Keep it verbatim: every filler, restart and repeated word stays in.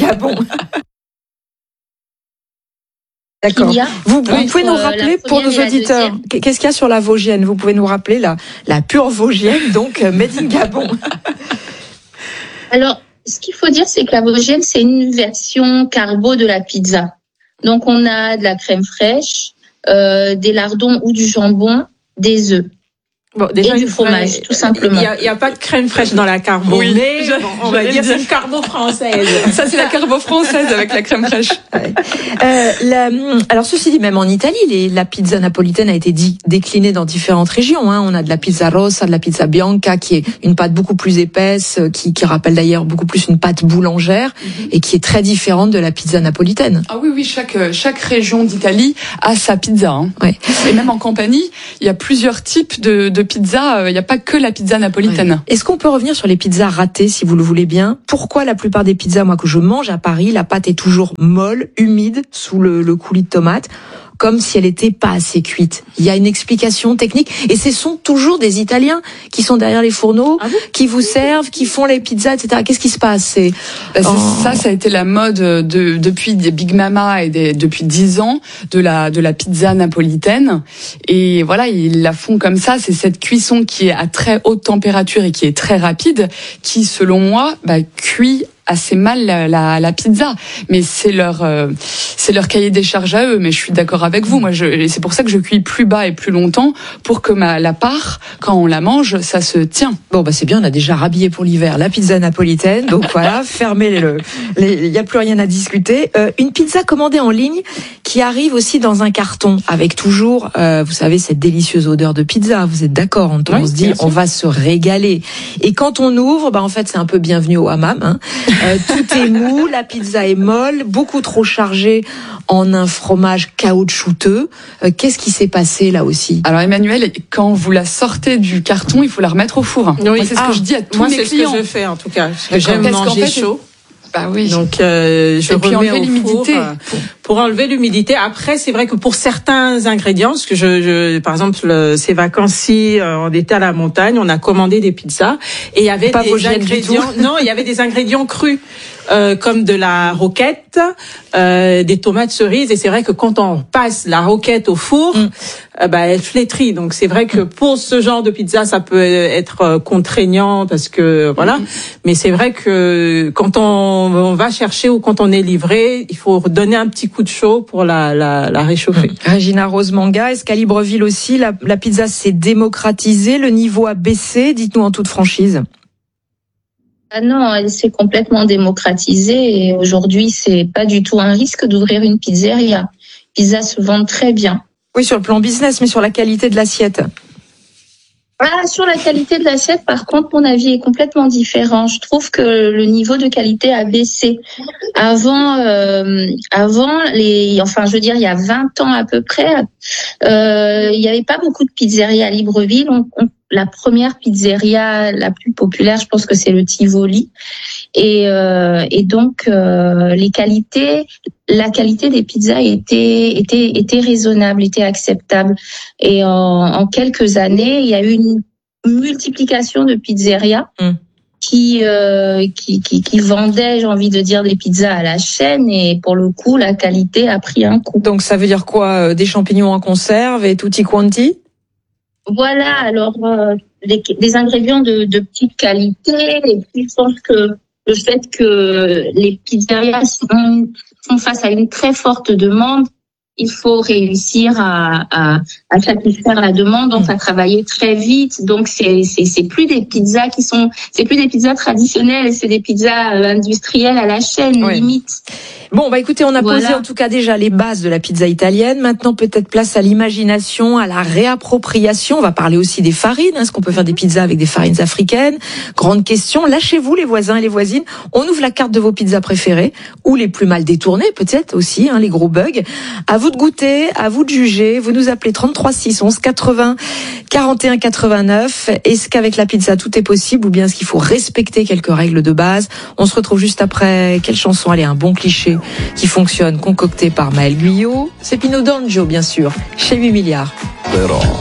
Gabon. D'accord. Vous, vous pouvez nous rappeler pour nos auditeurs, qu'est-ce qu'il y a sur la Vosgienne? Vous pouvez nous rappeler la, la pure Vosgienne, donc made in Gabon. Alors, ce qu'il faut dire, c'est que la Vosgienne, c'est une version carbo de la pizza. Donc, on a de la crème fraîche, euh, des lardons ou du jambon, des œufs. Bon, déjà, et du fromage, vraie... tout simplement. Il n'y a, a pas de crème fraîche dans la carbo, oui, mais je, on va dire c'est une carbo française. Ça, c'est la carbo française avec la crème fraîche. Ouais. Euh, la, alors, ceci dit, même en Italie, les, la pizza napolitaine a été dit, déclinée dans différentes régions. Hein. On a de la pizza rossa, de la pizza bianca, qui est une pâte beaucoup plus épaisse, qui, qui rappelle d'ailleurs beaucoup plus une pâte boulangère, mm-hmm. et qui est très différente de la pizza napolitaine. Ah oui, oui, chaque, chaque région d'Italie a sa pizza. Hein. Ouais. Et même en Campanie, il y a plusieurs types de, de pizza, il n'y a pas que la pizza napolitaine. Ouais. Est-ce qu'on peut revenir sur les pizzas ratées, si vous le voulez bien? Pourquoi la plupart des pizzas, moi, que je mange à Paris, la pâte est toujours molle, humide, sous le, le coulis de tomate, comme si elle était pas assez cuite? Il y a une explication technique, et ce sont toujours des Italiens qui sont derrière les fourneaux, ah bon qui vous servent, qui font les pizzas, et cetera. Qu'est-ce qui se passe? C'est bah, oh. ça, ça a été la mode de depuis des Big Mama et des, depuis dix ans de la de la pizza napolitaine. Et voilà, ils la font comme ça. C'est cette cuisson qui est à très haute température et qui est très rapide, qui, selon moi, bah, cuit assez mal la, la, la pizza, mais c'est leur euh, c'est leur cahier des charges à eux. Mais je suis d'accord avec vous. Moi, je, c'est pour ça que je cuis plus bas et plus longtemps pour que ma la part, quand on la mange, ça se tient. Bon, bah c'est bien. On a déjà rhabillé pour l'hiver la pizza napolitaine. Donc voilà, fermez le. Il y a plus rien à discuter. Euh, une pizza commandée en ligne qui arrive aussi dans un carton avec toujours, euh, vous savez, cette délicieuse odeur de pizza. Vous êtes d'accord? On, oui, on se dit, on va se régaler. Et quand on ouvre, bah en fait, c'est un peu bienvenue au hammam. Hein. Euh, tout est mou, la pizza est molle, beaucoup trop chargée en un fromage caoutchouteux. Euh, qu'est-ce qui s'est passé là aussi? Alors Emmanuel, quand vous la sortez du carton, il faut la remettre au four. Oui. Moi, c'est ce ah, que je dis à tous moi, mes clients. Moi, c'est ce que je fais en tout cas, parce que j'aime manger fait, chaud. Bah oui. Donc euh, je remets au four euh, pour, pour enlever l'humidité. Après, c'est vrai que pour certains ingrédients, parce que je, je par exemple le, ces vacances-ci, euh, on était à la montagne, on a commandé des pizzas et il y avait pas des ingrédients. Non, il y avait des ingrédients crus. Euh, comme de la roquette, euh, des tomates cerises, et c'est vrai que quand on passe la roquette au four, mm. euh, bah, elle flétrit. Donc c'est vrai que pour ce genre de pizza, ça peut être contraignant parce que voilà. Mm. Mais c'est vrai que quand on, on va chercher ou quand on est livré, il faut donner un petit coup de chaud pour la, la, la réchauffer. Mm. Régina Rose Manga, est-ce qu'à Libreville aussi, la, la pizza s'est démocratisée, le niveau a baissé? Dites-nous en toute franchise. Ah non, elle s'est complètement démocratisée et aujourd'hui, c'est pas du tout un risque d'ouvrir une pizzeria. Les pizzas se vendent très bien. Oui, sur le plan business, mais sur la qualité de l'assiette. Ah, sur la qualité de l'assiette, par contre, mon avis est complètement différent. Je trouve que le niveau de qualité a baissé. Avant, euh, avant les, enfin, je veux dire, il y a vingt ans à peu près, euh, il y avait pas beaucoup de pizzerias à Libreville. On, on, la première pizzeria la plus populaire, je pense que c'est le Tivoli. Et, euh, et donc, euh, les qualités, la qualité des pizzas était, était, était raisonnable, était acceptable. Et en, en quelques années, il y a eu une multiplication de pizzerias mmh. qui, euh, qui, qui, qui vendaient, j'ai envie de dire, des pizzas à la chaîne. Et pour le coup, la qualité a pris un coup. Donc, ça veut dire quoi? Des champignons en conserve et tutti quanti? Voilà, alors euh, des, des ingrédients de, de petite qualité. Et puis, je pense que le fait que les pizzerias sont, sont face à une très forte demande, il faut réussir à, à, à satisfaire la demande, donc à travailler très vite. Donc c'est c'est c'est plus des pizzas qui sont, c'est plus des pizzas traditionnelles, c'est des pizzas industrielles à la chaîne, oui. limite. Bon, bah écoutez, on a voilà. posé en tout cas déjà les bases de la pizza italienne. Maintenant, peut-être place à l'imagination, à la réappropriation. On va parler aussi des farines. Est-ce qu'on peut faire des pizzas avec des farines africaines? Grande question. Lâchez-vous, les voisins et les voisines. On ouvre la carte de vos pizzas préférées ou les plus mal détournées, peut-être aussi, hein, les gros bugs. À vous de goûter, à vous de juger. Vous nous appelez trente-trois six onze quatre-vingts quarante et un quatre-vingt-neuf. Est-ce qu'avec la pizza tout est possible ou bien est-ce qu'il faut respecter quelques règles de base? On se retrouve juste après. Quelle chanson? Allez, un bon cliché qui fonctionne, concocté par Maël Guyot. C'est Pino D'Angio, bien sûr, chez huit milliards.